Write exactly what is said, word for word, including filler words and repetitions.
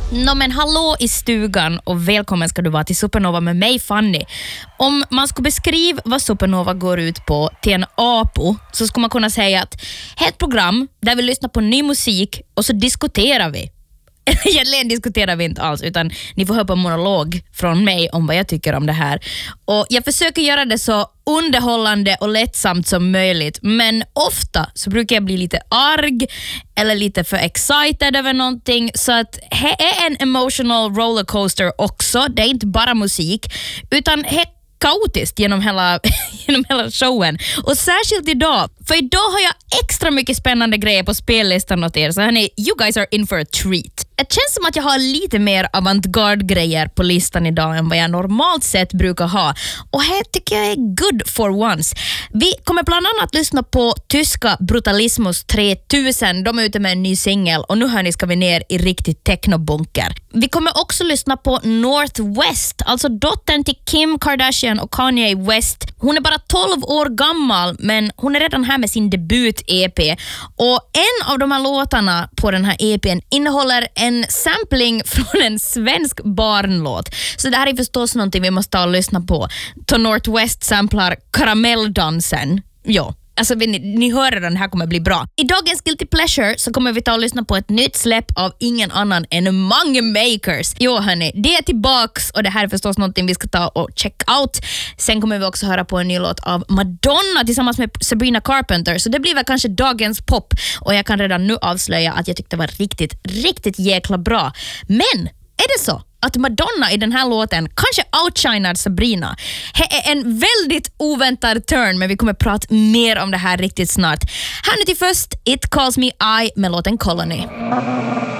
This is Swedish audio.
Nå men hallå i stugan och välkommen ska du vara till Supernova med mig Fanny. Om man skulle beskriva vad Supernova går ut på till en apo så skulle man kunna säga att det är ett program där vi lyssnar på ny musik och så diskuterar vi. Egentligen diskuterar vi inte alls utan ni får höra på en monolog från mig om vad jag tycker om det här. Och jag försöker göra det så underhållande och lättsamt som möjligt, men ofta så brukar jag bli lite arg eller lite för excited över någonting, så att det är en emotional rollercoaster också. Det är inte bara musik utan det är kaotiskt genom hela, genom hela showen. Och särskilt idag, för idag har jag extra mycket spännande grejer på spellistan åt er, så hörni, you guys are in for a treat. Det känns som att jag har lite mer avantgarde-grejer på listan idag än vad jag normalt sett brukar ha. Och här tycker jag är good for once. Vi kommer bland annat lyssna på tyska Brutalismus tre tusen. De är ute med en ny singel och nu hörni ska vi ner i riktigt technobunker. Vi kommer också lyssna på North West, alltså dottern till Kim Kardashian och Kanye West. Hon är bara tolv år gammal, men hon är redan här med sin debut-E P. Och en av de här låtarna på den här E P:n innehåller en sampling från en svensk barnlåt. Så det här är förstås någonting vi måste ta och lyssna på. To North West samplar Karamelldansen. Ja. Alltså ni, ni hör att den här kommer bli bra. I dagens Guilty Pleasure så kommer vi ta och lyssna på ett nytt släpp av ingen annan än Mange Makers. Jo hörni, det är tillbaks och det här är förstås någonting vi ska ta och check out. Sen kommer vi också höra på en ny låt av Madonna tillsammans med Sabrina Carpenter. Så det blir väl kanske dagens pop. Och jag kan redan nu avslöja att jag tyckte det var riktigt, riktigt jäkla bra. Men är det så att Madonna i den här låten kanske outshinar Sabrina? Det är en väldigt oväntad turn, men vi kommer prata mer om det här riktigt snart. Här nu till först, It Calls Me I med låten Colony.